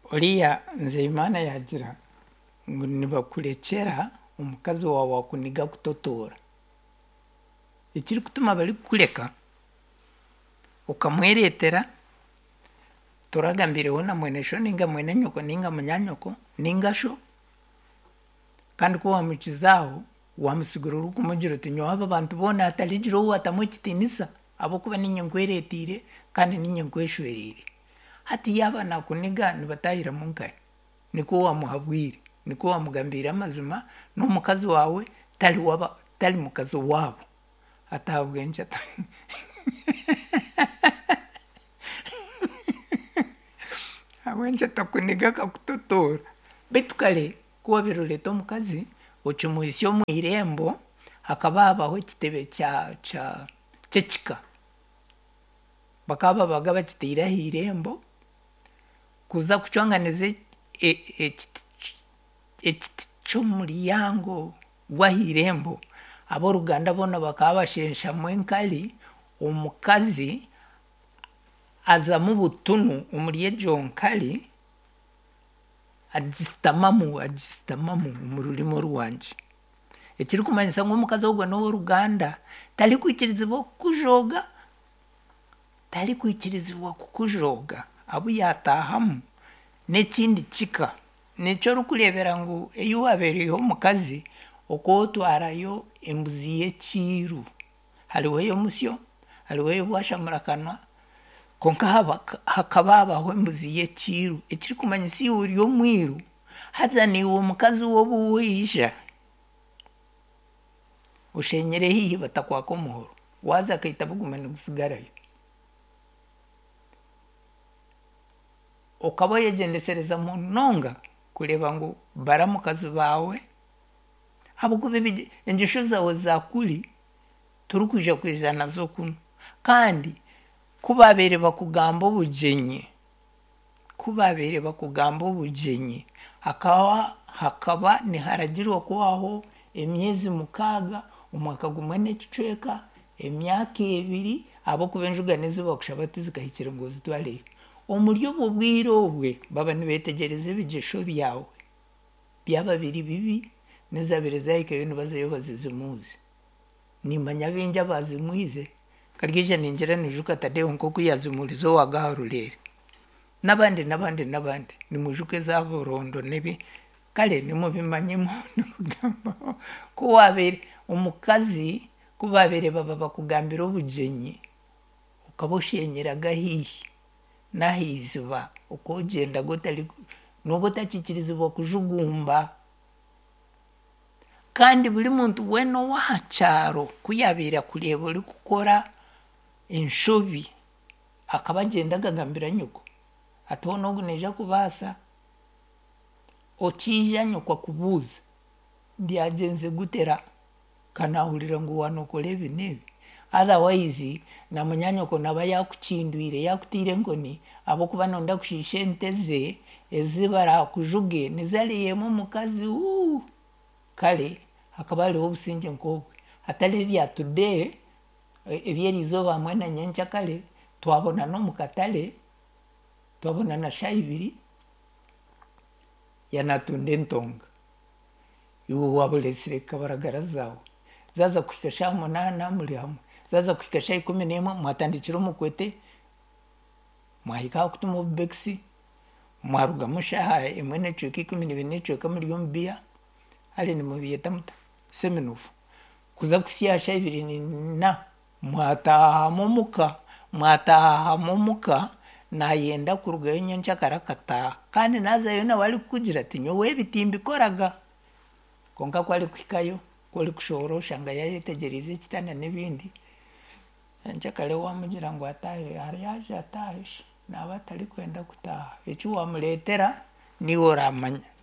Oliya Nzeyimana yagira ngo nibakurekera omukazi wawe akuniga kutotora. Ekiri kutuma bali kukureka okamweretera toragambireho na mwene sho ninga mwene nyoko ninga munyanyoko ninga sho, kandi ko wamukizaho wamusigura uri kumugira oti nyowe aba bantu boona hatarigira owo atamu ekitinisa abokuba ninye nkweretire kandi ninye nkweshwerire. Hati yaba nakuniga nibatahira munkaye niko wamuhabwire niko wamugambira amazima n'omukazi wawe tali mukazi wabo atahabwenja abwenja takuniga kakutotora. Baitu kale kuba biroleta omukazi okimuhisya omu irembo hakaba habaho ekitebe ky'ekika bakaba babaga bakiteire aha irembo kuza kucwanganiza ekiti ky'omuryango gw'ahirembo. Ab'Oruganda boona bakaba bashenshamu enkali omukazi azamu butunu omuri egyo nkali agisitamamu omu rurimi orwange, ekiri kumanyisa ngu omukazi ogwo n'Oruganda talikwikirizibwa kukujoga abu yatahamu n'ekindi kika. Nikyo orikureebera ngu eyi wabeereho omukazi okotwarayo embuzi y'ekiiru, hariho ey'omusyo hariho ey'obwashamurakanwa konka hakaba habaho embuzi y'ekiiru, ekiri kumanyisa iwe ori omwiru haza niwe omukazi w'obu wija oshenyere hihi batakwaka omuhoro waza kaita buguma nigusigarayo. Okaba oyegendesereza munonga kureeba ngu bara mukazi bawe habwokuba engisho zawe zakuri turikuija kwija nazo kunu. Kandi kubabeere bakugamba obugyenyi hakaba niharagirwa kubaho emyezi 6 omwaka gumwe n'ekicweka emyaka 2 habwokuba enjuga nizibakushaba tizikahikire ngu ozitwareyo. Omuri obwo bwire obwe baba nibetegereza ebigesho byawe byaba biri bibi nezabire zahikayo nibazayo bazizimuuze. Nimanya bingi abazimwize karyeja ningira nijuka Tadeyo nk'oku yazimuriza owagaharurere n'abandi nimujuke z'Aborondo nebi kale nimubimanyemu nikugambaho kuwabeere omukazi kubabeere baba bakugambira obugyenyi okaba oshenyeraga hihi nahiziba okogenda gotali noba otakikirizibwa kujugumba. Kandi buli muntu weena owaha kyaro kuyabeera kureeba ori kukora enshobi akaba agenda agagambira nyoko ati hoona ogu neija kubaasa okiija nyoko akubuuza byagenze gutera kanahurira ngu wanokora ebi nebi otherwise na munyanyoko naba yakukindwire yakutiire enkoni abokuba nonda kushiisha ente ze ezibarakujuge nizariyemu omukazi kale hakaba hariho obusinge nk'obwe hatari ebya today eby'erizooba hamwe na nyenkya kale twabona n'omukatare twabona na shayi 2 yanatunda entonga iwe waburesire kabaragara zawe zaza kuhika shayi 8 muri hamwe zaza kuhika shayi 11 mwatandikira omukwete mwahika kutuma obubekisi mwarugamu shaha emwe n'ecweka 12 n'ecweka muri omubiya hali nimubiyeta muta seminofu kuza kusya shayi 2 mwatahamu muka nayenda kurugayo nyenkya karakata kandi nazayo nawe ali kukugira ati nyowe ebitimbi koraga konka kwali kuhikayo kwali kushohora oshanga yayetegereza ekitanda n'ebindi nyenkya kare wamugira ngu atahe yaje atahe naba atari kwenda kutaha eki wamureetera niwe oramanya.